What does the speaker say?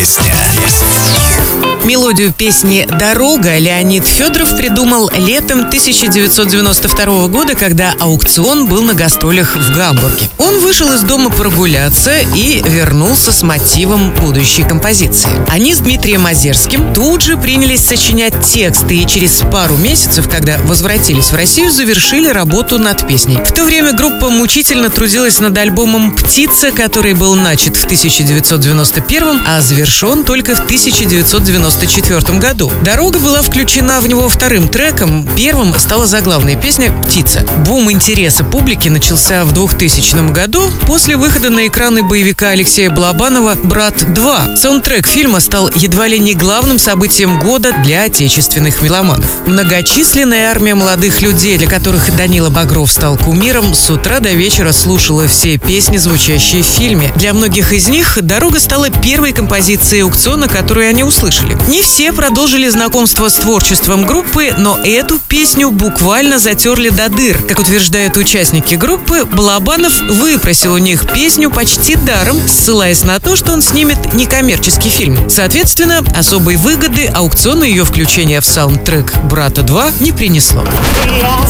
Мелодию песни «Дорога» Леонид Федоров придумал летом 1992 года, когда аукцион был на гастролях в Гамбурге. Он вышел из дома прогуляться и вернулся с мотивом будущей композиции. Они с Дмитрием Озерским тут же принялись сочинять тексты и через пару месяцев, когда возвратились в Россию, завершили работу над песней. В то время группа мучительно трудилась над альбомом «Птица», который был начат в 1991, а завершен только в 1994 году. «Дорога» была включена в него вторым треком. Первым стала заглавная песня «Птица». Бум интереса публики начался в 2000 году после выхода на экраны боевика Алексея Балабанова «Брат 2». Саундтрек фильма стал едва ли не главным событием года для отечественных меломанов. Многочисленная армия молодых людей, для которых Данила Багров стал кумиром, с утра до вечера слушала все песни, звучащие в фильме. Для многих из них «Дорога» стала первой композицией аукциона, которую они услышали. Не все продолжили знакомство с творчеством группы, но эту песню буквально затерли до дыр. Как утверждают участники группы, Балабанов выпросил у них песню почти даром, ссылаясь на то, что он снимет некоммерческий фильм. Соответственно, особой выгоды аукциону ее включение в саундтрек «Брата 2» не принесло. Я